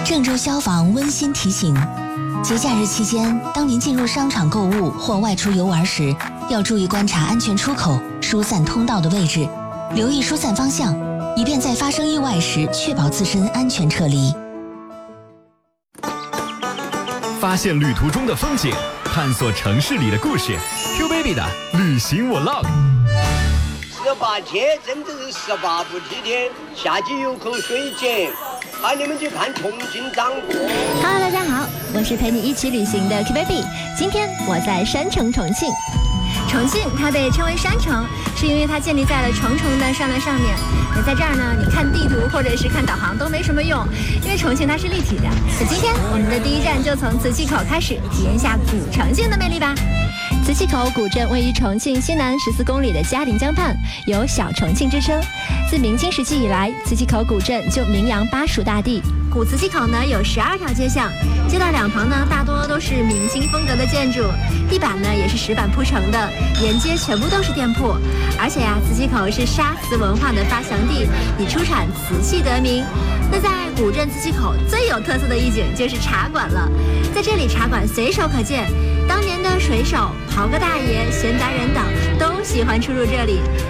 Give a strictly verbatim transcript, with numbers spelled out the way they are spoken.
郑州消防温馨提醒：节假日期间，当您进入商场购物或外出游玩时，要注意观察安全出口、疏散通道的位置，留意疏散方向，以便在发生意外时确保自身安全撤离。 发现旅途中的风景，探索城市里的故事。Q Baby 的旅行 Vlog。 十八天真的是十八步梯天，夏季有口水井，喊你们去看重庆掌舵。 Hello， 大家好，我是陪你一起旅行的 Q Baby。今天我在山城重庆。重庆它被称为山城，是因为它建立在了重重的山峦上面。那在这儿呢，你看地图或者是看导航都没什么用，因为重庆它是立体的。那今天我们的第一站就从磁器口开始，体验一下古重庆的魅力吧。磁器口古镇位于重庆西南十四公里的嘉陵江畔，有小重庆之称。自明清时期以来，磁器口古镇就名扬巴蜀大地。古磁器口呢有十二条街巷，街道两旁呢大多都是明清风格的建筑，地板呢也是石板铺成的，沿街全部都是店铺。而且呀，磁器口是沙瓷文化的发祥地，以出产瓷器得名。那在古镇磁器口最有特色的一景就是茶馆了，在这里茶馆随手可见，当年的水手、袍哥大爷、闲杂人等都喜欢出入这里。